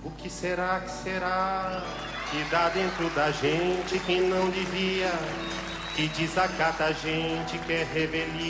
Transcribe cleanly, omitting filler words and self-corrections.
O que será que dá dentro da gente que não devia, que desacata a gente, que é revelia?